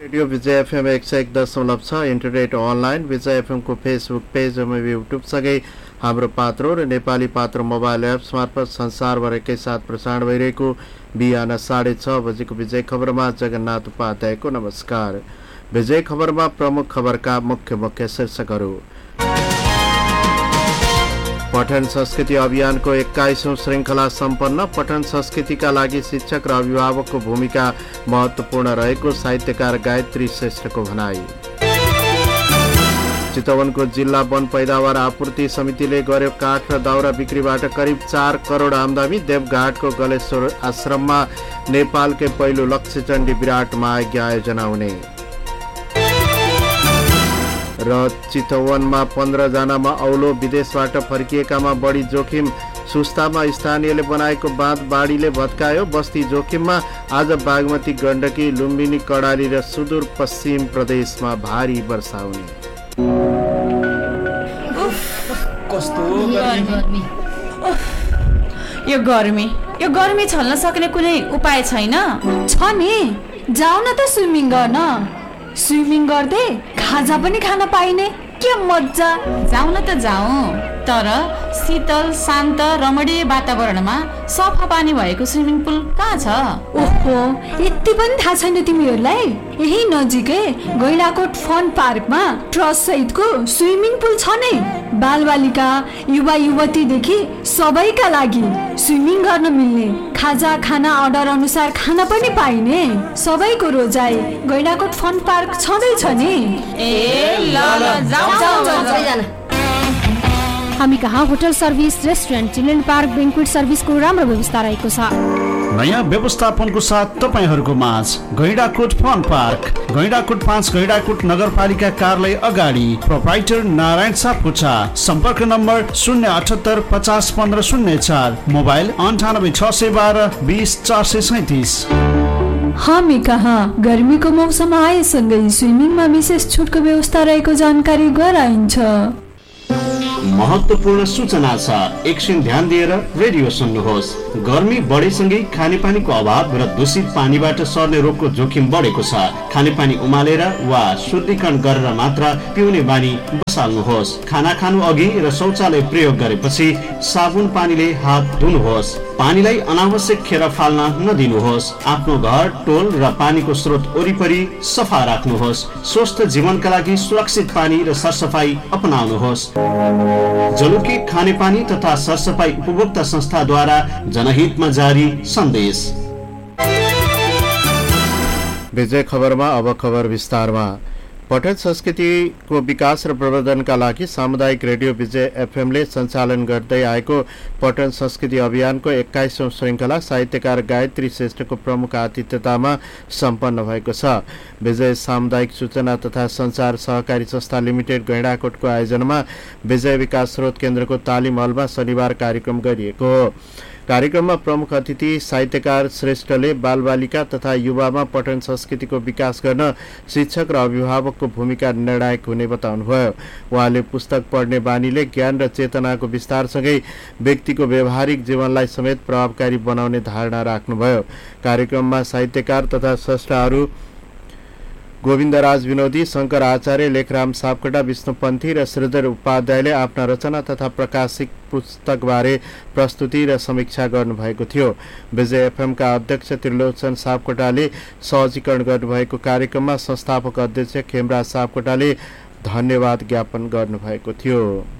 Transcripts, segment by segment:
Radio विजय FM 101.6 internet online विजय एफएमको Facebook page एवं युट्युबसँगै हाम्रो पात्रो र नेपाली पात्रो मोबाइल एप्स मार्फत संसारभर एकैसाथ प्रसारण भइरहेको बिहान 6:30 बजेको विजय खबरमा जगन्नाथ उपाध्यायको नमस्कार। विजय खबरमा प्रमुख खबरका मुख्य शीर्षकहरू। पठन संस्कृति अभियानको 21औं श्रृङ्खला सम्पन्न। पठन संस्कृतिका लागि शिक्षक र अभिभावकको भूमिका महत्त्वपूर्ण रहेको साहित्यकार गायत्री श्रेष्ठको भनाई। चितवनको जिल्ला वन पैदावार आपूर्ति समितिले गर्यो काठ र दाउरा बिक्रीबाट करिब 4 करोड आमदानी। देवघाटको गलेश्वर आश्रममा नेपालकै पहिलो लक्ष्यचण्डी विराट महायज्ञ आयोजना हुने र चितवनमा 15 जनामा औलो। विदेशबाट फर्किएकामा बढी जोखिम। सुस्तामा स्थानीयले बनाएको बाँध बाढीले भत्कायो। बस्ती जोखिममा। आज बागमती गण्डकी लुम्बिनी कर्णाली र सुदूर पश्चिम प्रदेशमा भारी वर्षा हुने। यो गर्मी छल्न सक्ने कुनै उपाय छैन? छ नि, जाऊ न त स्विमिङ गर्न। स्विमिङ गर्दै खाजा पनि खान पाइने, के मजा। जाऊ न त जाऊ, तर शीतल शान्त रमणीय वातावरणमा सफा पानी भएको स्विमिङ पुल कहाँ छ? ओहो, यति पनि थाहा छैन तिमीहरूलाई? यही नजिकै गैंडाकोट फन पार्कमा ट्रस्ट सहितको स्विमिङ पुल छ नै। बालबालिका युवा युवतीदेखि सबैका लागि स्विमिङ गर्न मिल्ने, खाजा खाना अर्डर अनुसार खाना पनि पाइने, सबैको रोजाइ गैंडाकोट फन पार्क छँदैछ नि। हामी कहाँ hotel service, restaurant, children park, बेन्क्वेट सर्भिसको राम्रो व्यवस्था रहेको छ। नयाँ व्यवस्थापनको साथ तपाईहरूको माझ गैंडाकोट फन पार्क, गैंडाकोट 5 गैंडाकोट नगरपालिका कार्यालय अगाडि। प्रोप्राइटर नारायण सापकोटा। सम्पर्क नम्बर 078 50 15 04, मोबाइल 98 612 20 437। हामी कहाँ गर्मीको मौसम आएसँगै स्विमिङमा विशेष छुटको व्यवस्था रहेको जानकारी गराइन्छ। महत्त्वपूर्ण सूचना छ, एकछिन ध्यान दिएर रेडियो सुन्नुहोस्। गर्मी बढेसँगै खानेपानीको अभाव र दूषित पानीबाट सर्ने रोगको जोखिम बढेको छ। खानेपानी उमालेर वा शुद्धिकरण गरेर मात्र पिउने बानी बसाल्नुहोस्। खाना खानु अघि र शौचालय प्रयोग गरेपछि साबुन पानीले हात धुनुहोस्। पानीलाई अनावश्यक खेर फाल्न नदिनुहोस्। आफ्नो घर, टोल र पानीको स्रोत वरिपरि सफा राख्नुहोस्। स्वस्थ जीवनका लागि सुरक्षित पानी र सरसफाई अपनाउनुहोस्। जलुकी खानेपानी तथा सरसफाई उपभोक्ता संस्थाद्वारा जनहितमा जारी सन्देश। विजय खबरमा अब खबर विस्तारमा। पठन संस्कृतिको विकास र प्रवर्धनका लागि सामुदायिक रेडियो विजय एफएमले सञ्चालन गर्दै आएको पठन संस्कृति अभियानको 21औं श्रृङ्खला साहित्यकार गायत्री श्रेष्ठको प्रमुख आतिथ्यतामा सम्पन्न भएको छ। विजय सामुदायिक सूचना तथा सञ्चार सहकारी संस्था लिमिटेड गैंडाकोटको आयोजनामा विजय विकास स्रोत केन्द्रको तालिम हलमा शनिबार कार्यक्रम गरिएको हो। कार्यक्रममा प्रमुख अतिथि साहित्यकार श्रेष्ठले बालबालिका तथा युवामा पठन संस्कृतिको विकास गर्न शिक्षक र अभिभावकको भूमिका निर्णायक हुने बताउनुभयो। उहाँले पुस्तक पढ्ने बानीले ज्ञान र चेतनाको विस्तारसँगै व्यक्तिको व्यवहारिक जीवनलाई समेत प्रभावकारी बनाउने धारणा राख्नुभयो। कार्यक्रममा साहित्यकार तथा स्रष्टाहरू गोविन्दराज विनोदी, शङ्कर आचार्य, लेखराम सापकोटा, विष्णुपन्थी र श्रीधर उपाध्यायले आफ्ना रचना तथा प्रकाशित पुस्तकबारे प्रस्तुति र समीक्षा गर्नुभएको थियो। विजय एफएमका अध्यक्ष त्रिलोचन सापकोटाले सहजीकरण गर्नुभएको कार्यक्रममा संस्थापक अध्यक्ष खेमराज सापकोटाले धन्यवाद ज्ञापन गर्नुभएको थियो।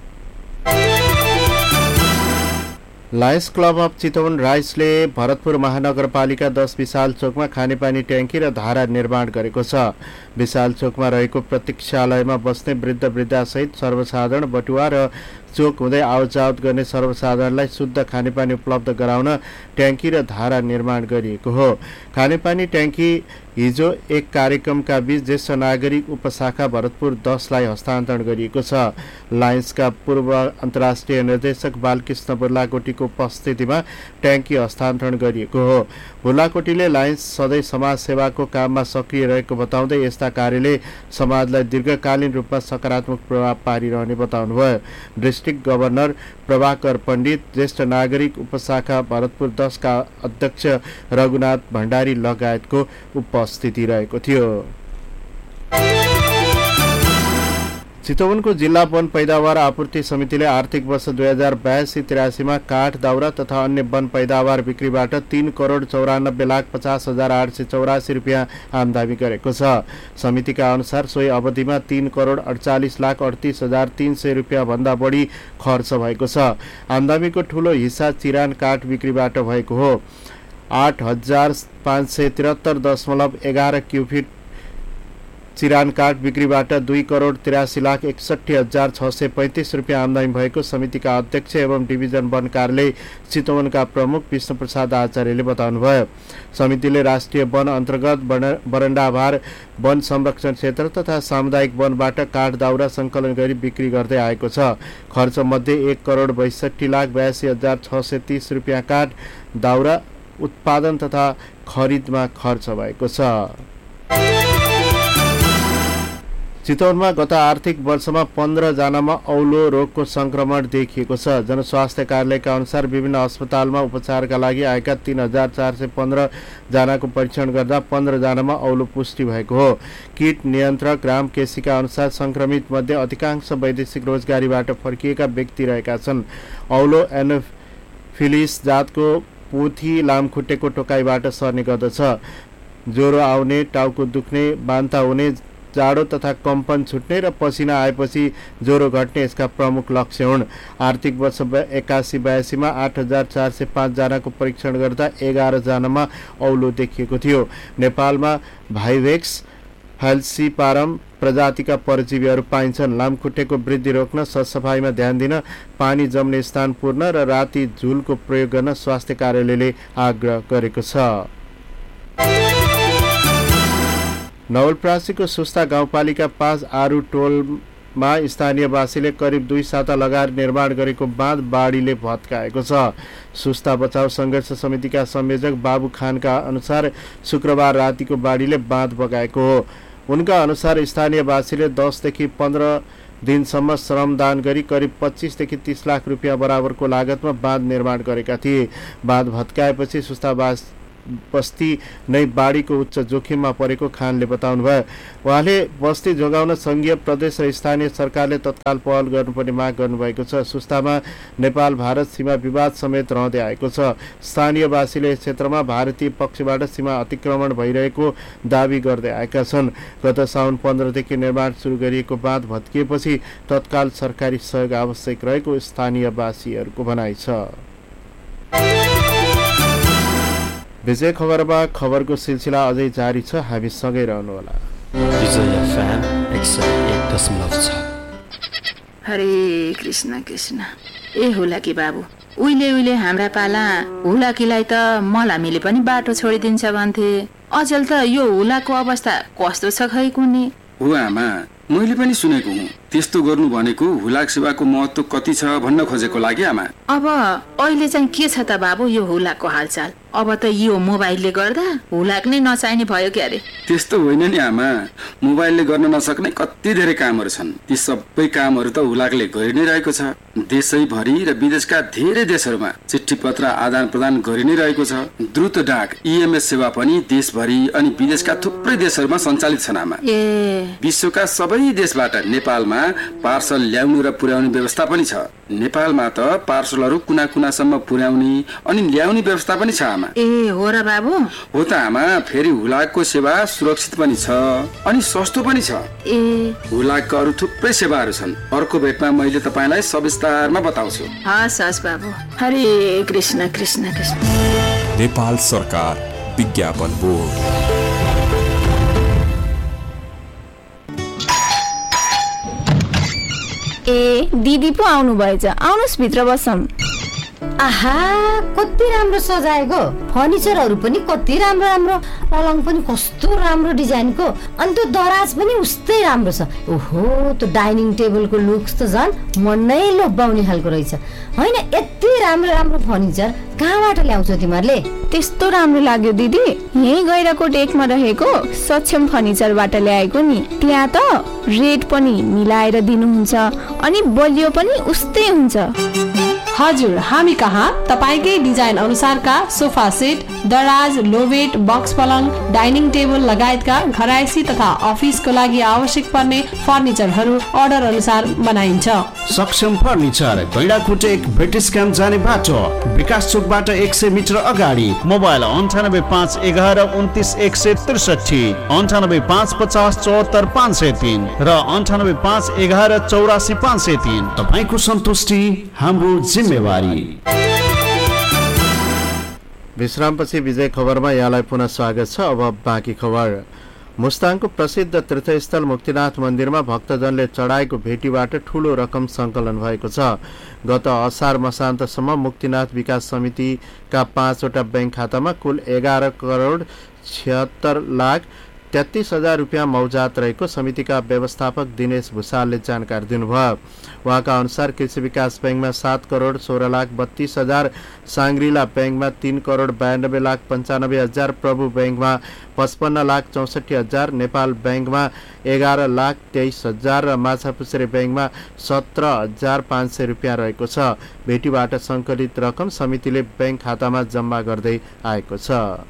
Lions club of Chitwan राइट्सले Bharatpur महानगरपालिका 10 विशाल चोकमा खानेपानी ट्याङ्की र धारा निर्माण गरेको छ। विशाल चोकमा रहेको प्रतीक्षालयमा बस्ने वृद्ध वृद्धासहित सर्वसाधारण बटुवा र चोक हुँदै आवतजावत गर्ने सर्वसाधारणलाई शुद्ध खानेपानी उपलब्ध गराउन ट्याङ्की र धारा निर्माण गरिएको हो। खानेपानी ट्याङ्की हिजो एक कार्यक्रमका बीच ज्येष्ठ नागरिक उपशाखा भरतपुर 10लाई हस्तान्तरण गरिएको छ। लायन्सका पूर्व अन्तर्राष्ट्रिय निर्देशक बालकृष्ण बुर्लाकोटीको उपस्थितिमा ट्याङ्की हस्तान्तरण गरिएको हो। बुर्लाकोटीले लायन्स सधैँ समाज सेवाको काममा सक्रिय रहेको बताउँदै यस्ता कार्यले समाजलाई दीर्घकालीन रूपमा सकारात्मक प्रभाव पारिरहने बताउनुभयो। डिस्ट्रिक्ट गभर्नर प्रभाकर पण्डित, ज्येष्ठ नागरिक उपशाखा भरतपुर 10 का अध्यक्ष रघुनाथ भण्डारी लगायतको उपस्थिति रहेको थियो। चितवनको जिल्ला वन पैदावार आपूर्ति समितिले आर्थिक वर्ष 2082-83 काठ दाउरा तथा अन्य वन पैदावार बिक्रीबाट 3,94,50,884 रुपियाँ आमदानी गरेको छ। समितिका अनुसार सोही अवधिमा 3,48,38,300 रुपियाँ भन्दा बढी खर्च भएको छ। आमदानीको ठूलो हिस्सा चिरान काठ बिक्रीबाट भएको हो। 8,573.11 क्युफिट चिरान काठ बिक्रीबाट 2,83,61,635 रुपियाँ आमदानी भएको समितिका अध्यक्ष एवं डिभिजन वन कार्यालय चितवनका प्रमुख विष्णु प्रसाद आचार्यले बताउनुभयो। समितिले राष्ट्रिय वन अन्तर्गत बरण्डाभार वन संरक्षण क्षेत्र तथा सामुदायिक वनबाट काठ दाउरा सङ्कलन गरी बिक्री गर्दै आएको छ। खर्च मध्ये 1,62,82,630 रुपियाँ काठ दाउरा उत्पादन तथा खरिदमा खर्च भएको छ। चितवनमा गत आर्थिक वर्षमा 15 जनामा औलो रोगको संक्रमण देखिएको छ। जनस्वास्थ्य कार्यालयका अनुसार विभिन्न अस्पतालमा उपचारका लागि आएका 3,415 जनाको परीक्षण गर्दा 15 जनामा औलो पुष्टि भएको हो। कीट नियन्त्रक राम केसीका अनुसार संक्रमित मध्ये अधिकांश वैदेशिक रोजगारीबाट फर्किएका व्यक्ति रहेका छन्। औलो एनोफिलिस जातको पोथी लामखुट्टेको टोकाइबाट सर्ने गर्दछ। ज्वरो आउने, टाउको दुख्ने, बान्ता हुने, जाडो तथा कम्पन छुट्ने र पसिना आएपछि ज्वरो घट्ने यसका प्रमुख लक्ष्य हुन्। आर्थिक वर्ष 81-82 8,405 जनाको परीक्षण गर्दा 11 जनामा औलो देखिएको थियो। नेपालमा भाइभेक्स फाल्सिपारम प्रजातिका परजीवीहरू पाइन्छन्। लामखुट्टेको वृद्धि रोक्न, सरसफाइमा ध्यान दिन, पानी जम्ने स्थान पूर्ण र राति झुलको प्रयोग गर्न स्वास्थ्य कार्यालयले आग्रह गरेको छ। नवलपरासीको सुस्ता गाउँपालिका 5 आरू टोलमा स्थानीयवासीले करिब 2 साता लगाएर निर्माण गरेको बाँध बाढीले भत्काएको छ। सुस्ता बचाउ सङ्घर्ष समितिका संयोजक बाबु खानका अनुसार शुक्रबार रातिको बाढीले बाँध बगाएको हो। उनका अनुसार स्थानीयवासीले 10 देखि 15 दिनसम्म श्रमदान गरी करिब 25 देखि 30 लाख रुपियाँ बराबरको लागतमा बाँध निर्माण गरेका थिए। बाँध भत्काएपछि सुस्ता बस्ती नै बाढीको उच्च जोखिममा परेको खानले बताउनुभयो। उहाँले बस्ती जोगाउन सङ्घीय, प्रदेश र स्थानीय सरकारले तत्काल पहल गर्नुपर्ने माग गर्नुभएको छ। सुस्तामा नेपाल भारत सीमा विवाद समेत रहँदै आएको छ। स्थानीयवासीले यस क्षेत्रमा भारतीय पक्षबाट सीमा अतिक्रमण भइरहेको दावी गर्दै आएका छन्। गत साउन 15 देखि निर्माण सुरु गरिएको बाँध भत्किएपछि तत्काल सरकारी सहयोग आवश्यक रहेको स्थानीयवासीहरूको भनाइ छ। विजय खबरमा खबरको सिलसिला अझै जारी छ, हामी सँगै रहनुहोला। हरे कृष्ण कृष्ण। ए हुलाकी बाबु, उहिले हाम्रा पाला हुलाकीलाई त मलामीले पनि बाटो छोडिदिन्छ भन्थे। अचेल त यो हुलाको अवस्था कस्तो छ खै कुनी? हो आमा, मैले पनि सुनेको हुँ। त्यस्तो गर्नु भनेको हुलाक सेवाको महत्व कति छ भन्न खोजेको लागि आमा। अब अहिले चाहिँ के छ त बाबु यो हुलाकको हालचाल? अब त यो मोबाइलले गर्दा हुलाक नै नचाहिने भयो के अरे? त्यस्तो होइन नि आमा, मोबाइलले गर्न नसक्ने कति धेरै कामहरू छन्। ती सबै कामहरू त हुलाकले गरि नै रहेको छ। देशैभरि र विदेशका धेरै देशहरूमा चिठी पत्र आदान प्रदान गरि नै रहेको छ। द्रुत डाक EMS सेवा पनि देशभरि अनि विदेशका थुप्रै देशहरूमा सञ्चालित छन् आमा। विश्वका सबै देशबाट नेपालमा पार्सल ल्याउनु र पुर्याउने व्यवस्था पनि छ। नेपालमा त पार्सलहरू कुना कुनासम्म पुर्याउने अनि ल्याउने व्यवस्था पनि छ आमा। ए हो र बाबु? हो त आमा। फेरि हुलाकको सेवा सुरक्षित पनि छ अनि सस्तो पनि छ। ए हुलाकका अरू थुप्रै सेवाहरू छन्। अर्को भेटमा मैले तपाईँलाई सविस्तारमा बताउँछु। हस् हस् बाबु। हरे कृष्ण कृष्ण कृष्ण। नेपाल सरकार विज्ञापन बोर्ड। ए दिदी पो आउनु भएछ, आउनुस् भित्र बसौँ। आहा, कति राम्रो सजाएको, फर्निचरहरू पनि कति राम्रो राम्रो, पलङ पनि कस्तो राम्रो डिजाइनको, अनि त्यो दराज पनि उस्तै राम्रो छ। ओहो, त्यो डाइनिङ टेबलको लुक्स त झन् मन नै लोभ्याउने खालको रहेछ। होइन, यति राम्रो राम्रो फर्निचर कहाँबाट ल्याउँछौ तिमीहरूले? त्यस्तो राम्रो लाग्यो दिदी, यही गैराकोट 1 मा रहेको सक्षम फर्निचरबाट ल्याएको नि। त्यहाँ त रेट पनि मिलाएर दिनुहुन्छ अनि बलियो पनि उस्तै हुन्छ। हजुर, हामी कहाँ तपाईकै डिजाइन अनुसारका सोफा सेट, दराज, लोभेट, बक्स पलङ, डाइनिङ टेबल लगायतका घरायसी तथा अफिसको लागि आवश्यक पर्ने फर्निचरहरू अर्डर अनुसार बनाइन्छ। सक्षम फर्निचर, गैंडाकोट 1 ब्रिटिश क्याम्प जाने बाटो, विकास चोकबाट 100 मिटर अगाडि। मोबाइल 9851 11 29 163, 98 550 74 503 र 98 11 84 503। तपाईको सन्तुष्टि हाम्रो जिम्मेवारी। विश्रामपछि विजय खबरमा यहाँलाई पुनः स्वागत छ। अब बाँकी खबर। मुस्ताङको प्रसिद्ध तीर्थस्थल मुक्तिनाथ मन्दिरमा भक्तजनले चढाएको भेटीबाट ठूलो रकम सङ्कलन भएको छ। गत असार मसान्तसम्म मुक्तिनाथ विकास समितिका 5 वटा बैंक खातामा कुल 11 करोड 76 लाख 33,000 रुपियाँ मौजात रहेको समितिका व्यवस्थापक दिनेश भूषालले जानकारी दिनुभयो। उहाँका अनुसार कृषि विकास बैंकमा 7 करोड 16 लाख 32,000, साङ्ग्रिला बैंकमा 3 करोड 92 लाख 95,000, प्रभु बैंकमा 55 लाख 64,000, नेपाल बैंकमा 11 लाख 23,000 र माछापुछ्रे बैंकमा 17,500 रुपियाँ रहेको छ। भेटीबाट सङ्कलित रकम समितिले बैंक खातामा जम्मा गर्दै आएको छ।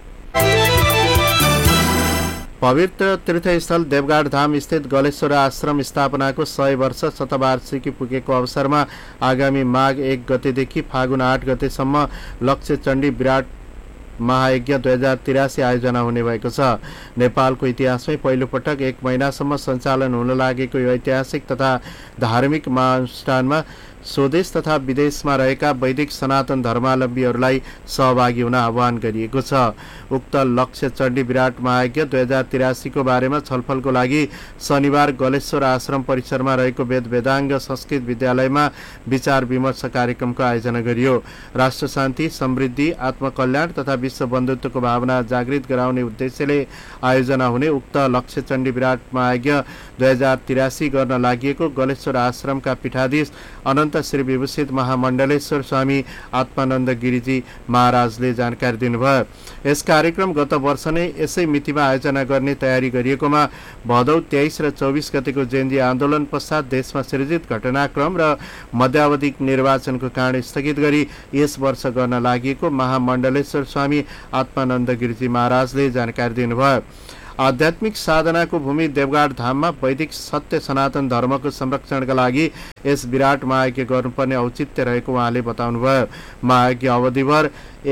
पवित्र तीर्थस्थल देवघाट धाम स्थित गलेश्वर आश्रम स्थापनाको 100 वर्ष शतवार्षिकी पुगेको अवसरमा आगामी माघ 1 गतेदेखि फागुन 8 गतेसम्म लक्ष्य चण्डी विराट महायज्ञ 2083 आयोजना हुने भएको छ। नेपालको इतिहासमै पहिलो पटक 1 महिनासम्म सञ्चालन हुन लागेको यो ऐतिहासिक तथा धार्मिक महाअनुष्ठानमा स्वदेश तथा विदेशमा रहेका वैदिक सनातन धर्मावलम्बीहरूलाई सहभागी हुन आह्वान गरिएको छ। उक्त लक्ष्य चण्डी विराट महायज्ञ 2083 को बारेमा छलफलको लागि शनिबार गलेश्वर आश्रम परिसरमा रहेको वेद वेदाङ्ग संस्कृत विद्यालयमा विचार विमर्श कार्यक्रमको आयोजना गरियो। राष्ट्र शान्ति, समृद्धि, आत्मकल्याण तथा विश्व बन्धुत्वको भावना जागृत गराउने उद्देश्यले आयोजना हुने उक्त लक्ष्य चण्डी विराट महायज्ञ 2083 गर्न लागि गलेश्वर आश्रमका पीठाधीश अनन्त श्री विभूषित महामण्डलेश्वर स्वामी आत्मानन्द गिरिजी महाराजले जानकारी दिनुभयो। यस कार्यक्रम गत वर्ष नै यसै मितिमा आयोजना गर्ने तयारी गरिएकोमा भदौ 23 र 24 गतेको जेएनजी आन्दोलन पश्चात देशमा सृजित घटनाक्रम र मध्यावधिक निर्वाचनको कारण स्थगित गरी यस वर्ष गर्न लागि महामण्डलेश्वर स्वामी आत्मानन्द गिरिजी महाराजले जानकारी दिनुभयो। आध्यात्मिक साधनाको भूमि देवघाट धाममा वैदिक सत्य सनातन धर्मको संरक्षणका लागि यस विराट महायज्ञ गर्नुपर्ने औचित्य रहेको उहाँले बताउनुभयो। महायज्ञ अवधिभर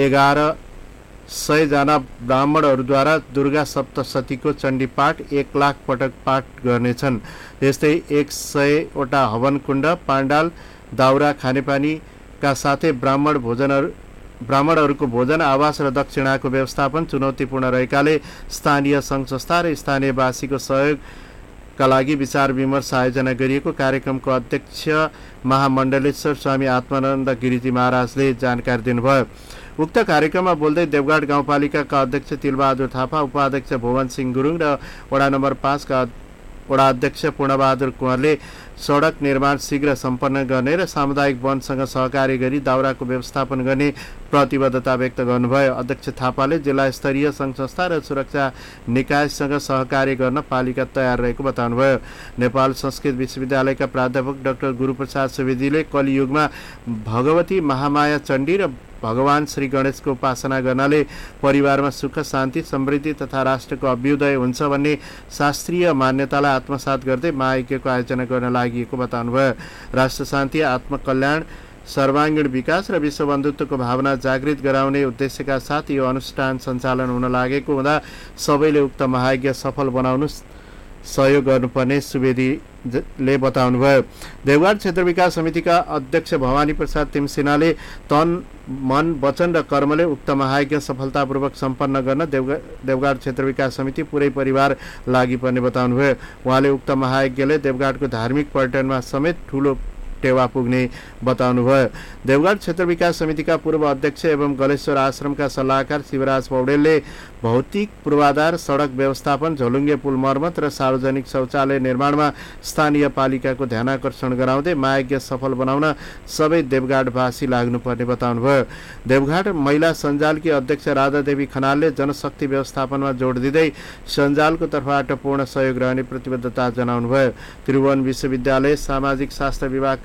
1100 जना ब्राह्मणहरूद्वारा दुर्गा सप्तशतीको चण्डी पाठ 1 लाख पटक पाठ गर्नेछन्। त्यस्तै 100 वटा हवन कुण्ड, पाण्डाल, दाउरा, खानेपानीका साथै ब्राह्मणहरूको भोजन, आवास र दक्षिणाको व्यवस्थापन चुनौतीपूर्ण रहेकाले स्थानीय सङ्घ संस्था र स्थानीयवासीको सहयोगका लागि विचार विमर्श आयोजना गरिएको कार्यक्रमको अध्यक्ष महामण्डलेश्वर स्वामी आत्मानन्द गिरिजी महाराजले जानकारी दिनुभयो। उक्त कार्यक्रममा बोल्दै देवघाट गाउँपालिकाका अध्यक्ष तिलबहादुर थापा, उपाध्यक्ष भुवन सिंह गुरुङ र वडा नम्बर 5 का वडा अध्यक्ष पूर्णबहादुर कुँवरले सडक निर्माण शीघ्र सम्पन्न गर्ने र सामुदायिक वनसँग सहकारी गरी दाउराको व्यवस्थापन गर्ने प्रतिबद्धता व्यक्त गर्नुभयो। अध्यक्ष थापाले जिल्ला स्तरीय सङ्घ संस्था र सुरक्षा निकायसँग सहकार्य गर्न पालिका तयार रहेको बताउनुभयो। नेपाल संस्कृत विश्वविद्यालयका प्राध्यापक डाक्टर गुरुप्रसाद सुवेदीले कलियुगमा भगवती महामाया चण्डी र भगवान श्री गणेशको उपासना गर्नाले परिवारमा सुख, शान्ति, समृद्धि तथा राष्ट्रको अभ्युदय हुन्छ भन्ने शास्त्रीय मान्यतालाई आत्मसात गर्दै महायज्ञको आयोजना गर्न लागि बताउनुभयो। राष्ट्र शान्ति, आत्मकल्याण, सर्वाङ्गीण विकास र विश्व बन्धुत्वको भावना जागृत गराउने उद्देश्यका साथ यो अनुष्ठान सञ्चालन हुन लागेको हुँदा सबैले उक्त महायज्ञ सफल बनाउन सहयोग गर्नुपर्ने सुवेदीले बताउनुभयो। देवघाट क्षेत्र विकास समितिका अध्यक्ष भवानी प्रसाद तिमसिनाले तन, मन, वचन र कर्मले उक्त महायज्ञ सफलतापूर्वक सम्पन्न गर्न देवघाट क्षेत्र विकास समिति पुरै परिवार लागि पर्ने बताउनुभयो। उहाँले उक्त महायज्ञले देवघाटको धार्मिक पर्यटनमा समेत ठूलो टेवा पुग्ने बताउनुभयो। देवघाट क्षेत्र विकास समितिका पूर्व अध्यक्ष एवं गलेश्वर आश्रमका सल्लाहकार शिवराज पौडेलले भौतिक पूर्वाधार, सडक व्यवस्थापन, झोलुङ्गे पुल मर्मत र सार्वजनिक शौचालय निर्माणमा स्थानीय पालिकाको ध्यानाकर्षण गराउँदै महायज्ञ सफल बनाउन सबै देवघाटवासी लाग्नुपर्ने बताउनुभयो। देवघाट महिला सञ्जालकी अध्यक्ष राधादेवी खनालले जनशक्ति व्यवस्थापनमा जोड दिँदै सञ्जालको तर्फबाट पूर्ण सहयोग रहने प्रतिबद्धता जनाउनुभयो। त्रिभुवन विश्वविद्यालय सामाजिक शास्त्र विभागका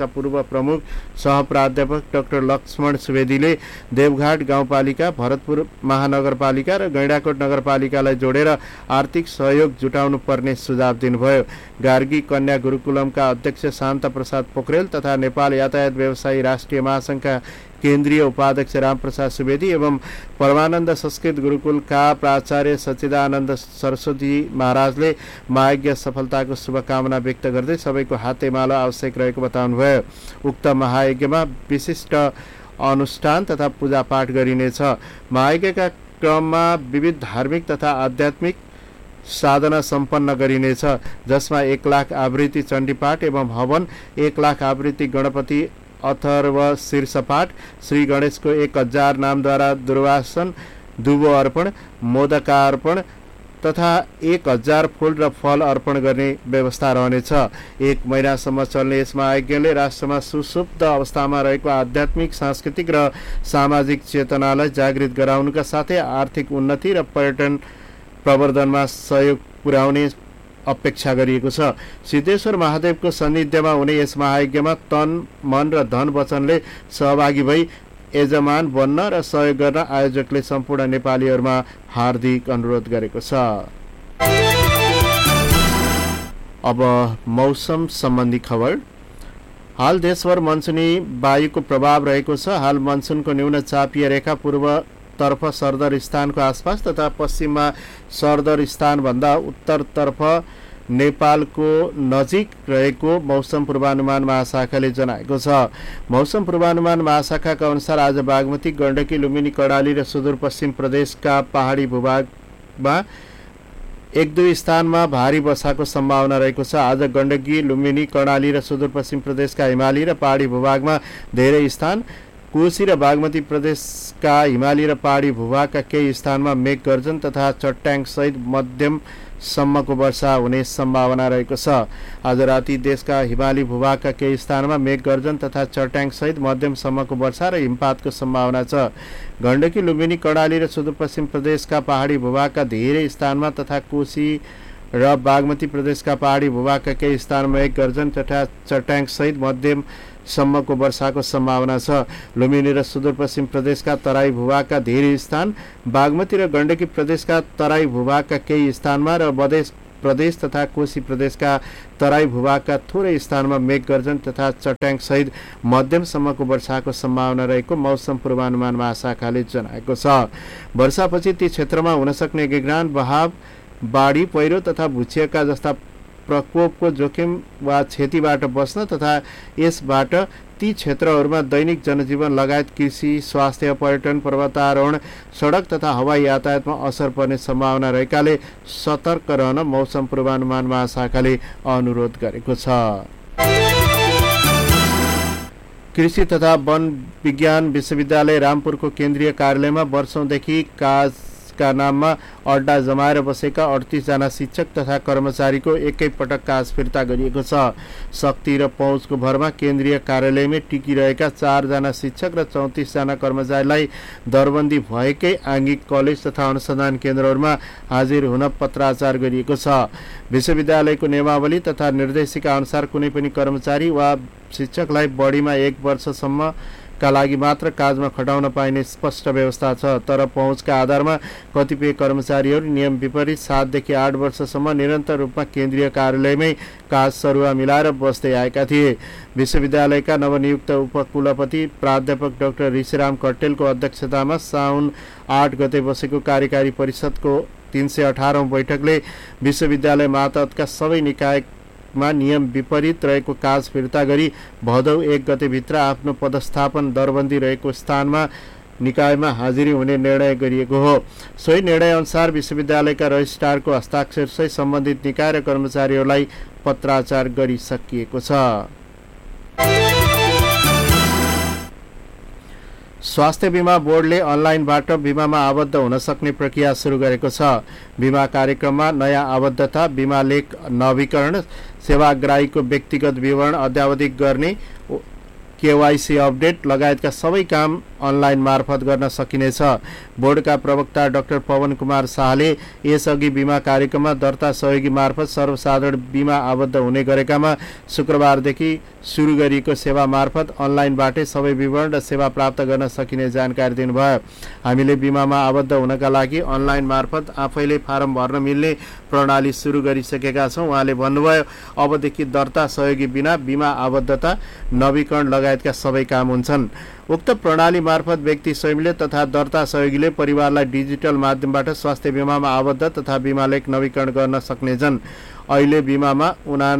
पूर्व प्रमुख सहप्राध्यापक डाक्टर लक्ष्मण सुवेदीले देवघाट गाउँपालिका, भरतपुर महानगरपालिका र गैंडाकोट नगरपालिकालाई जोडेर आर्थिक सहयोग जुटाउनु पर्ने सुझाव दिनुभयो। गार्गी कन्या गुरुकुलमका अध्यक्ष शान्त प्रसाद पोखरेल तथा नेपाल यातायात व्यवसायी राष्ट्रिय महासङ्घका केन्द्रीय उपाध्यक्ष रामप्रसाद सुवेदी एवं परमानन्द संस्कृत गुरुकुलका प्राचार्य सच्चिदानन्द सरस्वती महाराजले महायज्ञ सफलताको शुभकामना व्यक्त गर्दै सबैको हातेमालो आवश्यक रहेको बताउनुभयो। उक्त महायज्ञमा विशिष्ट अनुष्ठान तथा पूजापाठ गरिनेछ। महायज्ञका क्रममा विविध धार्मिक तथा आध्यात्मिक साधना सम्पन्न गरिनेछ, जसमा 1 लाख आवृत्ति चण्डीपाठ एवं हवन, 1 लाख आवृत्ति गणपति अथर्व शीर्षपाठ, श्री गणेशको 1000 नामद्वारा दुर्वासन, दुबो अर्पण, मोदकार्पण तथा 1000 फूल र फल अर्पण गर्ने व्यवस्था रहनेछ। 1 महिनासम्म चल्ने यस महायज्ञले राष्ट्रमा सुसुप्त अवस्थामा रहेको आध्यात्मिक, सांस्कृतिक र सामाजिक चेतनालाई जागृत गराउनुका साथै आर्थिक उन्नति र पर्यटन प्रवर्धनमा सहयोग पुर्याउने अपेक्षा गरिएको छ। सिद्धेश्वर महादेवको सान्निध्यमा हुने यस महायज्ञमा तन, मन र धन वचनले सहभागी भई यजमान बन्न र सहयोग गर्न आयोजकले सम्पूर्ण नेपालीहरूमा हार्दिक अनुरोध गरेको छ। अब मौसम सम्बन्धी खबर। हाल देशभर मनसुनी वायुको प्रभाव रहेको छ। हाल मनसुनको न्यून चापीय रेखा पूर्वतर्फ सरदर स्थानको आसपास तथा पश्चिममा सरदर स्थानभन्दा उत्तरतर्फ नेपालको नजिक रहेको मौसम पूर्वानुमान महाशाखाले जनाएको छ। मौसम पूर्वानुमान महाशाखाका अनुसार आज बागमती, गण्डकी, लुम्बिनी, कर्णाली र सुदूरपश्चिम प्रदेशका पहाडी भूभागमा 1-2 स्थानमा भारी वर्षाको सम्भावना रहेको छ। आज गण्डकी, लुम्बिनी, कर्णाली र सुदूरपश्चिम प्रदेशका हिमाली र पहाडी भूभागमा धेरै स्थान, कोशी र बागमती प्रदेशका हिमाली र पहाडी भूभागका केही स्थानमा मेघ गर्जन तथा चट्याङ सहित मध्यम सम्मको वर्षा हुने सम्भावना रहेको छ। आज राति देशका हिमाली भूभागका केही स्थानमा मेघ गर्जन तथा चट्याङ सहित मध्यम सम्मको वर्षा र हिमपातको सम्भावना छ। गण्डकी, लुम्बिनी, कर्णाली र सुदूरपश्चिम प्रदेशका पहाडी भूभागका धेरै स्थानमा तथा कोशी र बागमती प्रदेशका पहाडी भूभागका केही स्थानमा मेघ गर्जन तथा चट्याङ सहित मध्यम सम्मको वर्षाको सम्भावना छ। लुम्बिनी र सुदूरपश्चिम प्रदेशका तराई भूभागका धेरै स्थान, बागमती र गण्डकी प्रदेशका तराई भूभागका केही स्थानमा र मध्य प्रदेश तथा कोशी प्रदेशका तराई भूभागका थोरै स्थानमा मेघ गर्जन तथा चट्याङ सहित मध्यमसम्मको वर्षाको सम्भावना रहेको मौसम पूर्वानुमान महाशाखाले जनाएको छ। वर्षापछि ती क्षेत्रमा हुन सक्ने गिगरान, बहाव, बाढी, पहिरो तथा भूक्षयका जस्ता प्रकोपको जोखिम वा क्षतिबाट बस्न तथा यसबाट ती क्षेत्रहरूमा दैनिक जनजीवन लगायत कृषि, स्वास्थ्य, पर्यटन, पर्वतारोहण, सडक तथा हवाई यातायातमा असर पर्ने सम्भावना रहेकाले सतर्क रहन मौसम पूर्वानुमान महाशाखाले अनुरोध गरेको छ। कृषि तथा वन विज्ञान विश्वविद्यालय रामपुरको केन्द्रीय कार्यालयमा वर्षौंदेखि का नाममा अड्डा जमाएर बसेका 38 जना शिक्षक तथा कर्मचारीको एकै पटक काज फिर्ता गरिएको छ। शक्ति र पहुँचको भरमा केन्द्रीय कार्यालयमै टिकिरहेका 4 जना शिक्षक र 34 जना कर्मचारीलाई दरबन्दी भएकै आङ्गिक कलेज तथा अनुसन्धान केन्द्रहरूमा हाजिर हुन पत्राचार गरिएको छ। विश्वविद्यालयको नियमावली तथा निर्देशिका अनुसार कुनै पनि कर्मचारी वा शिक्षकलाई बढीमा 1 वर्षसम्म का लागि मात्र काजमा खटाउन पाइने स्पष्ट व्यवस्था छ। तर पहुँचका आधारमा कतिपय कर्मचारीहरू नियम विपरीत 7 देखि 8 वर्षसम्म निरन्तर रूपमा केन्द्रीय कार्यालयमै काज सरुवा मिलाएर बस्दै आएका थिए। विश्वविद्यालयका नवनियुक्त उपकुलपति प्राध्यापक डाक्टर ऋषिराम कट्टेलको अध्यक्षतामा साउन 8 गते बसेको कार्यकारी परिषदको 318औं बैठकले विश्वविद्यालय मातहतका सबै निकायमा नियम विपरीत रहेको काज फिर्ता गरी भदौ 1 गते भित्र आफ्नो पदस्थापन दरबन्दी रहेको स्थानमा निकायमा हाजिरी हुने निर्णय गरिएको हो। सोही निर्णय अनुसार विश्वविद्यालयका रजिस्ट्रारको हस्ताक्षरसहित सम्बन्धित निकाय र कर्मचारीहरूलाई पत्राचार गरिसकिएको छ। स्वास्थ्य बीमा बोर्डले अनलाइनबाट बीमामा आबद्ध हुन सक्ने प्रक्रिया सुरु गरेको छ। बीमा कार्यक्रममा नयाँ आबद्धता, बीमा लेख नवीकरण, सेवाग्राहीको व्यक्तिगत विवरण अद्यावधिक गर्ने, KYC अपडेट लगायतका सबै काम अनलाइन मार्फत गर्न सकिनेछ। बोर्डका प्रवक्ता डाक्टर पवन कुमार शाहले यसअघि बिमा कार्यक्रममा दर्ता सहयोगी मार्फत सर्वसाधारण बिमा आबद्ध हुने गरेकामा शुक्रबारदेखि सुरु गरिएको सेवा मार्फत अनलाइनबाटै सबै विवरण र सेवा प्राप्त गर्न सकिने जानकारी दिनुभयो। हामीले बिमामा आबद्ध हुनका लागि अनलाइन मार्फत आफैले फारम भर्न मिल्ने प्रणाली सुरु गरिसकेका छौँ। उहाँले भन्नुभयो, अबदेखि दर्ता सहयोगी बिना बिमा आबद्धता नवीकरण लगायतका सबै काम हुन्छन्। उक्त प्रणाली मार्फत व्यक्ति स्वयंले तथा दर्ता सहयोगीले परिवारलाई डिजिटल माध्यमबाट स्वास्थ्य बिमामा आबद्ध तथा बिमा लेख नवीकरण गर्न सक्नेछन्। अहिले बिमामा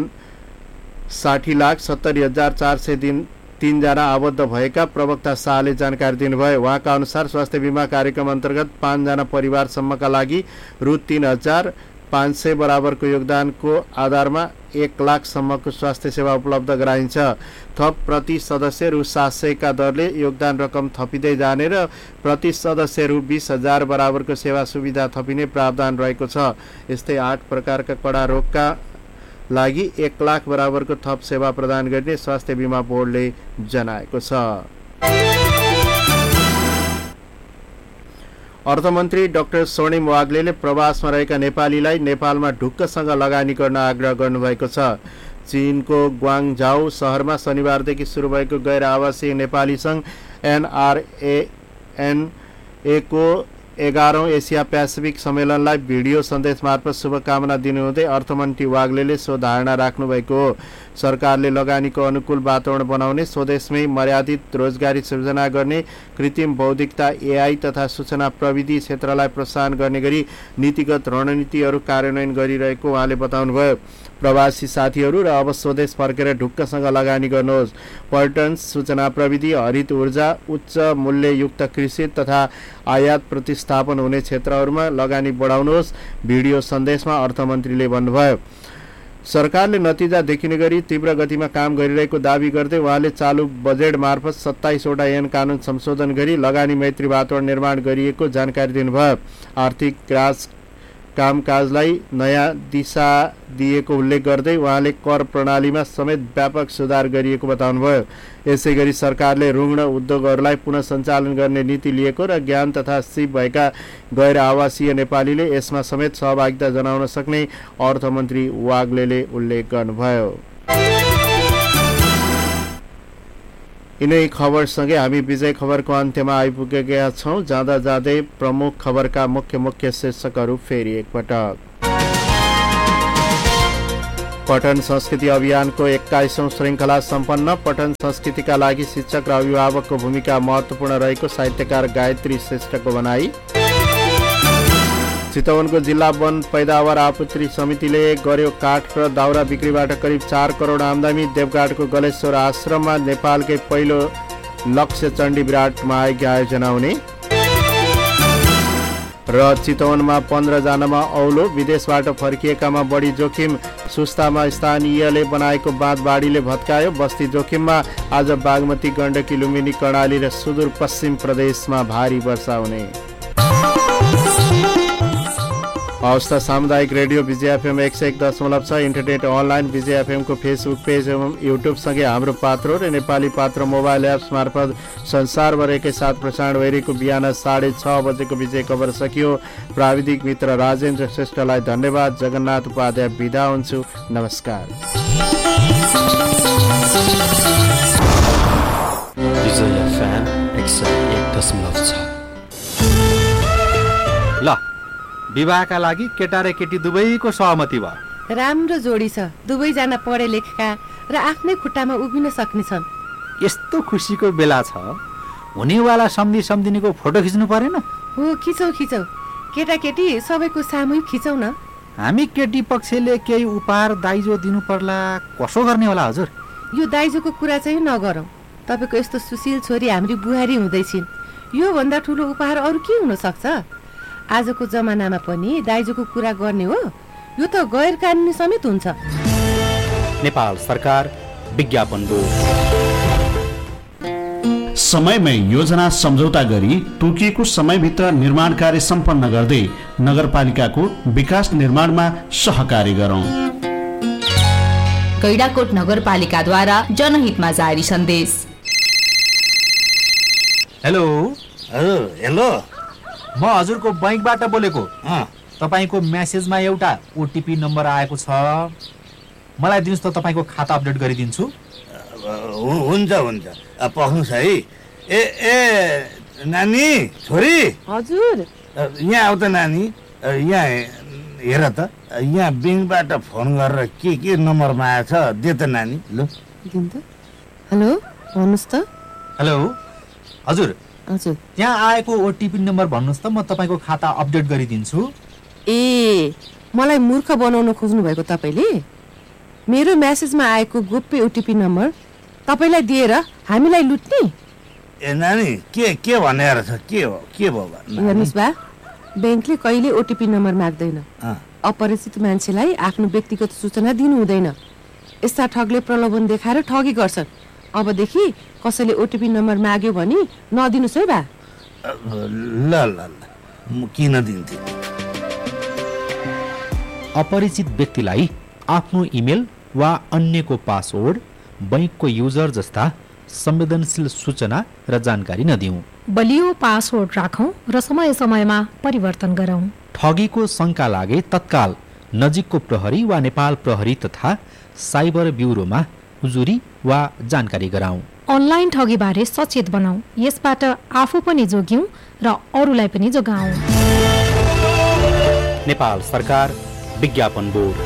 59,70,403 जना आबद्ध भएका प्रवक्ता शाहले जानकारी दिनुभयो। उहाँका अनुसार स्वास्थ्य बिमा कार्यक्रम अन्तर्गत 5 जना परिवारसम्मका लागि रु 3,500 बराबरको योगदानको आधारमा 1 लाखसम्मको स्वास्थ्य सेवा उपलब्ध गराइन्छ। थप प्रति सदस्य रु 700 का दरले योगदान रकम थपिँदै जाने र प्रति सदस्य रु 20,000 बराबरको सेवा सुविधा थपिने प्रावधान रहेको छ। यस्तै 8 प्रकारका कडा रोगका लागि 1 लाख बराबरको थप सेवा प्रदान गर्ने स्वास्थ्य बिमा बोर्डले जनाएको छ। अर्थमन्त्री डाक्टर स्वर्णिम वाग्लेले प्रवासमा रहेका नेपालीलाई नेपालमा ढुक्कसँग लगानी गर्न आग्रह गर्नुभएको छ। चीनको ग्वाङझाउ शहरमा शनिबारदेखि सुरु भएको गैर आवासीय नेपाली सङ्घ NRANA को 11औं एसिया पेसिफिक सम्मेलनलाई भिडियो सन्देश मार्फत शुभकामना दिनुहुँदै अर्थमन्त्री वाग्लेले सो धारणा राख्नुभएको हो। सरकारले लगानीको अनुकूल वातावरण बनाउने, स्वदेशमै मर्यादित रोजगारी सृजना गर्ने, कृत्रिम बौद्धिकता AI तथा सूचना प्रविधि क्षेत्रलाई प्रोत्साहन गर्ने गरी नीतिगत रणनीतिहरू कार्यान्वयन गरिरहेको उहाँले बताउनुभयो। प्रवासी साथीहरू र अब स्वदेश फर्केर ढुक्कसँग लगानी गर्नुहोस्। पर्यटन, सूचना प्रविधि, हरित ऊर्जा, उच्च मूल्ययुक्त कृषि तथा आयात प्रतिस्थापन हुने क्षेत्रहरूमा लगानी बढाउनुहोस्, भिडियो सन्देशमा अर्थमन्त्रीले भन्नुभयो। सरकारले नतिजा देखिने गरी तीव्र गतिमा काम गरिरहेको दावी गर्दै उहाँले चालु बजेट मार्फत 27 वटा ऐन कानुन संशोधन गरी लगानी मैत्री वातावरण निर्माण गरिएको जानकारी दिनुभयो। आर्थिक कामकाजलाई नयाँ दिशा दिएको उल्लेख गर्दै उहाँले कर प्रणालीमा समेत व्यापक सुधार गरिएको बताउनुभयो। यसै गरी सरकारले रुग्ण उद्योगहरूलाई पुनः सञ्चालन गर्ने नीति लिएको र ज्ञान तथा सिप भएका गैर आवासीय नेपालीले यसमा समेत सहभागिता जनाउन सक्ने अर्थमन्त्री वाग्लेले उल्लेख गर्नुभयो। यिनै खबरसँगै हामी विजय खबरको अन्त्यमा आइपुगेका छौँ। जाँदा जाँदै प्रमुख खबरका मुख्य शीर्षकहरू फेरि एकपटक। पठन संस्कृति अभियानको 21औं श्रृङ्खला सम्पन्न। पठन संस्कृतिका लागि शिक्षक र अभिभावकको भूमिका महत्त्वपूर्ण रहेको साहित्यकार गायत्री श्रेष्ठको भनाई। चितवनको जिल्ला वन पैदावार आपूर्ति समितिले गर्यो काठ र दाउरा बिक्रीबाट करिब 4 करोड आमदानी। देवघाटको गलेश्वर आश्रममा नेपालकै पहिलो लक्ष्य चण्डी विराट महायज्ञ आयोजना हुने र चितवनमा 15 जनामा औलो। विदेशबाट फर्किएकामा बढी जोखिम। सुस्तामा स्थानीयले बनाएको बाँध बाढीले भत्कायो। बस्ती जोखिममा। आज बागमती, गण्डकी, लुम्बिनी, कर्णाली र सुदूरपश्चिम प्रदेशमा भारी वर्षा हुने। अवस्था सामुदायिक रेडियो विजय FM 101.6, इन्टरनेट अनलाइन विजय FM को फेसबुक पेज एवं युट्युब सँगै हाम्रो पात्रो र नेपाली पात्र मोबाइल एप्स मार्फत संसारभर एकैसाथ प्रसारण भइरहेको बिहान 6:30 बजेको विजय खबर सकियो। प्राविधिक मित्र राजेन्द्र श्रेष्ठलाई धन्यवाद। जगन्नाथ उपाध्याय बिदा हुन्छु। नमस्कार। विजय FM 101.6। ल विवाहका लागि केटा र केटी दुवैको सहमति भयो। राम्रो जोडी छ। दुवैजना पढे लेखेका र आफ्नै खुट्टामा उभिन सक्ने छन्। यस्तो खुसीको बेला छ, हुनेवाला सम्धिनीको फोटो खिच्नु परेन? हो, खिचौ। केटाकेटी सबैको सामूहिक खिचौ न। हामी केटी पक्षले केही उपहार दाइजो दिनु पर्ला, कसो गर्ने होला हजुर? यो दाइजोको कुरा चाहिँ नगरौँ। तपाईँको यस्तो सुशील छोरी हाम्री बुहारी हुँदैछिन्, यो भन्दा ठुलो उपहार अरू के हुन सक्छ? आजको जमानामा पनि दाइजोको कुरा गर्ने हो? यो त गैर कानुनी समेत हुन्छ। नेपाल सरकार विज्ञापन बोर्ड। समयमै योजना सम्झौता गरी तोकिएको समयभित्र निर्माण कार्य सम्पन्न गर्दै नगरपालिकाको विकास निर्माणमा सहकारी गरौँ। गैंडाकोट नगरपालिकाद्वारा जनहितमा जारी सन्देश। हेलो हजुर हेलो म हजुरको बैंकबाट बोलेको तपाईको मेसेजमा एउटा ओटिपी नम्बर आएको छ मलाई दिनुस् त तपाईको खाता अपडेट गरिदिन्छु हुन्छ हुन्छ पख्नुस् है ए नानी छोरी हजुर यहाँ आऊ त नानी यहाँ हेर त यहाँ ब्याङ्कबाट फोन गरेर के नम्बरमा आएछ दे त नानी ल हेलो भन्नुहोस् त हेलो हजुर हजुर यहाँ आएको ओटिपी नम्बर भन्नुहोस् त म तपाईको खाता अपडेट गरिदिन्छु ए मलाई मूर्ख बनाउन खोज्नु भएको तपाईले मेरो मेसेजमा आएको गोप्य ओटिपी नम्बर तपाईलाई दिएर हामीलाई लुट्ने ए नानी के भनेर छ के भयो हेर्नुस् बा ब्याङ्कले कहिले ओटिपी नम्बर माग्दैन अपरिचित मान्छेलाई आफ्नो व्यक्तिगत सूचना दिनु हुँदैन यस्ता ठगले प्रलोभन देखाएर ठगी गर्छन् अबदेखि कसैले ओटिपी नम्बर माग्यो भने नदिनुस् है बा ल म किन दिन्थे अपरिचित व्यक्तिलाई आफ्नो इमेल वा अन्यको पासवर्ड बैंकको युजर जस्ता संवेदनशील सूचना र जानकारी नदिउँ बलियो पासवर्ड राखौं र समय समयमा परिवर्तन गरौं ठगीको शंका लागे तत्काल नजिकको प्रहरी वा नेपाल प्रहरी तथा साइबर ब्युरोमा उजुरी वा जानकारी गराउँ अनलाइन ठगीबारे सचेत बनाऊ यसबाट आफू पनि जोग्यौं र अरूलाई पनि जोगाऊ नेपाल सरकार विज्ञापन बोर्ड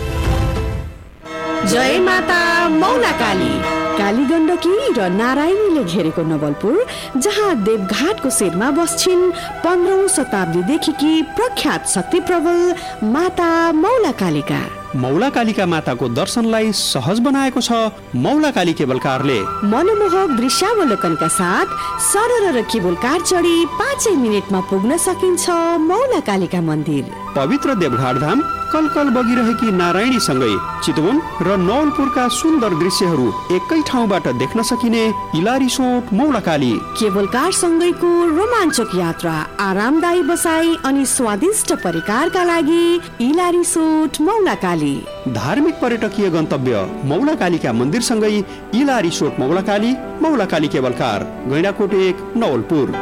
जय माता मौलाकाली काली गण्डकी र नारायणीले घेरेको नवलपुर जहाँ देवघाटको शिरमा बस्छिन् 15औं शताब्दीदेखि प्रख्यात शक्ति प्रबल माता मौलाकालीका मौलाकालीका माताको दर्शनलाई सहज बनाएको छ मौलाकाली केबल कारले मनमोहक दृश्यावलोकनका साथ सरल र केबल कार चढी 5 मिनेटमा पुग्न सकिन्छ मौलाकालीका मन्दिर पवित्र देवघाट धाम कलकल बगिरहेकी नारायणीसँगै चितवन र नवलपुरका सुन्दर दृश्यहरू एकै ठाउँबाट देख्न सकिने इलारिसोट मौलाकाली केबल कार सँगैको रोमाञ्चक यात्रा आरामदायी बसाई अनि स्वादिष्ट परिकारका लागि इलारिसोट मौलाकाली धार्मिक पर्यटकीय गन्तव्य मौलाकालीका मन्दिरसँगै इलारिसोट मौलाकाली मौलाकाली केबल कार गैंडाकोट 1 नवलपुर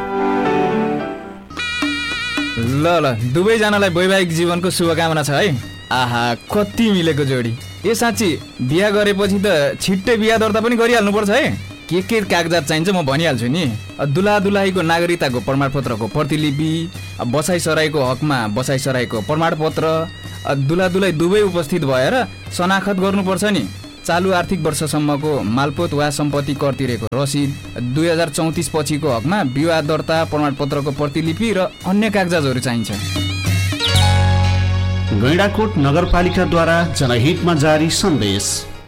ल दुवैजनालाई वैवाहिक जीवनको शुभकामना छ है आहा कति मिलेको जोडी ए साँच्ची बिहा गरेपछि त छिट्टै बिहा दर्ता पनि गरिहाल्नुपर्छ है के कागजात चाहिन्छ म भनिहाल्छु नि दुला दुलाहीको नागरिकताको प्रमाणपत्रको प्रतिलिपि बसाइसराईको हकमा बसाइसराईको प्रमाणपत्र दुला दुलाई दुवै उपस्थित भएर शनाखत गर्नुपर्छ नि चालु आर्थिक वर्षसम्मको मालपोत वा सम्पत्ति कर तिरेको रसिद 2034 पछिको हकमा विवाह दर्ता प्रमाणपत्रको प्रतिलिपि र अन्य कागजातहरू चाहिन्छ गैंडाकोट नगरपालिकाद्वारा जनहितमा जारी सन्देश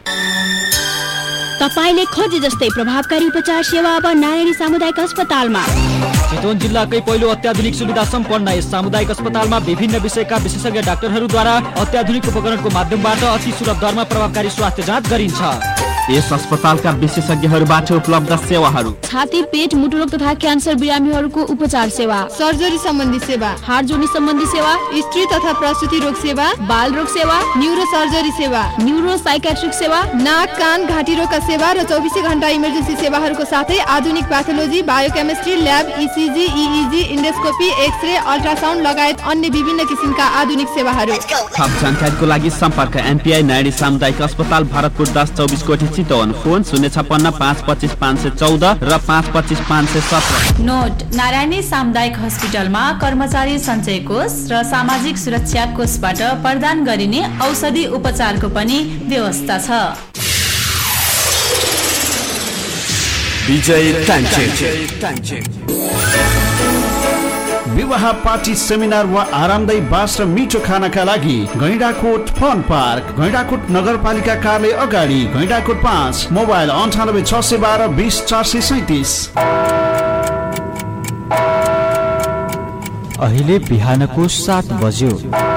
तपाईले खोजे जस्तै प्रभावकारी उपचार सेवा अब नारायणी सामुदायिक अस्पतालमा चितवन जिल्लाकै पहिलो अत्याधुनिक सुविधा सम्पन्न यस सामुदायिक अस्पतालमा विभिन्न विषयका विशेषज्ञ डाक्टरहरूद्वारा अत्याधुनिक उपकरणको माध्यमबाट अति सुलभ दरमा प्रभावकारी स्वास्थ्य जाँच गरिन्छ यस अस्पतालका विशेषज्ञहरूबाट उपलब्ध सेवाहरू छाती पेट मुटुरोग तथा क्यान्सर बिरामीहरूको उपचार सेवा सर्जरी सम्बन्धी सेवा हाड जोड्ने सम्बन्धी सेवा स्त्री तथा प्रसुति रोग सेवा बाल रोग सेवा न्यूरो सर्जरी सेवा न्यूरो साइकेट्रिक सेवा नाक कान घाँटी रोगका सेवा र 24 घण्टा इमर्जेन्सी सेवाहरूको साथै आधुनिक pathology biochemistry lab ECG इइजी endoscopy x-ray ultrasound लगायत अन्य विभिन्न किसिमका आधुनिक सेवाहरू थप जानकारीको लागि सम्पर्क एमपीआई नारायणी सामुदायिक अस्पताल भरतपुर 1024 कोठी चितवन फोन 056 525 514 र 525 517 नोट नारायणी सामुदायिक हस्पिटलमा कर्मचारी सञ्चय कोष र सामाजिक सुरक्षा कोषबाट प्रदान गरिने औषधि उपचारको पनि व्यवस्था छ विजय टान्चेन विवाह पार्टी सेमिनार वा आरामदायी बास र मिठो खानाका लागि गैंडाकोट फन पार्क गैंडाकोट नगरपालिका कार्यालय अगाडि गैंडाकोट 5 मोबाइल 98 612 20 437 अहिले बिहानको 7 बज्यो